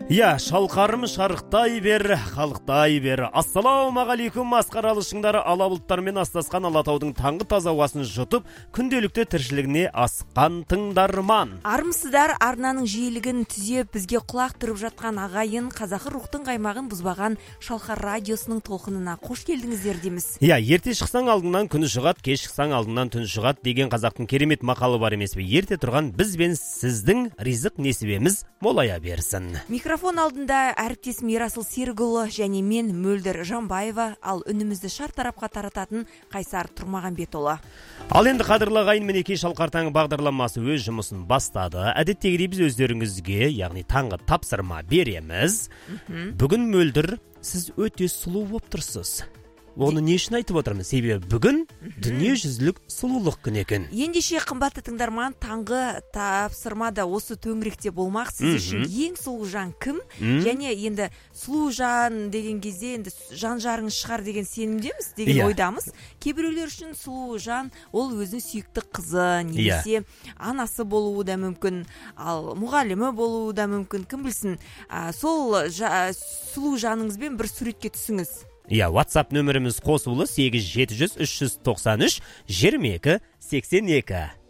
Я, шалқарым шарықтай бер, халықтай бер. Ассалаумағалейкум, асқар алышыңдары ала бұлттармен астасқан Алатаудың таңғы таза ауасын жұтып, күнделікті тіршілігіне асқан тыңдарман. Армысыздар, арнаның жиілігін түзеп, бізге құлақ тұрып жатқан ағайын, қазақы рухтың қаймағын бұзбаған Шалқар радиосының толқынына қош келдіңіздер дейміз. Я, ерте шықсаң алдыңнан күні шығат, кеш шықсаң алдыңнан түн шығат деген қазақтың керемет мақалы бар емес пе? Ерте тұрған біз бен сіздің ризық несібеміз молая берсін. Микрофон алдында әріптесім Ерасыл Серікұлы және мен Мөлдір Жанбаева, ал үнімізді шартарапқа тарататын Қайсар Тұрмағанбетұлы. Ал енді қадірлі ағайын, мінекей Шалқар таңы бағдарламасы өз жұмысын бастады. Әдеттегідей біз өздеріңізге, яғни таңғы тапсырма береміз. Бүгін Мөлдір, сіз өте сұлу болып тұрсыз. Оны не үшін айтып отырмыз? Себебі бүгін дүниежүзілік сұлулық күні екен. Ендеше қымбатты тыңдарман, таңғы тапсырмада осы төңіректе болмақ. Сіз үшін ең сұлу жан кім? Және енді сұлу жан деген кезде енді жан-жарыңыз шығар деген сенімдеміз, деген ойдамыз. Кейбіреулер үшін сұлу жан ол өзінің сүйікті қызы, немесе анасы болуы да мүмкін, ал мұғалімі болуы да мүмкін, кім білсін. Сол сұлу жаныңызбен бір суретке түсіңіз. WhatsApp нөміріміз қосулы 8700 393 22 82.